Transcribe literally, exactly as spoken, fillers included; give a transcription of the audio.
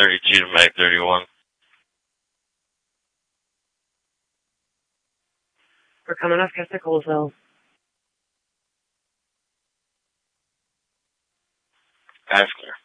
thirty-two to Mag thirty-one. We're coming off Casticlesville. That's clear.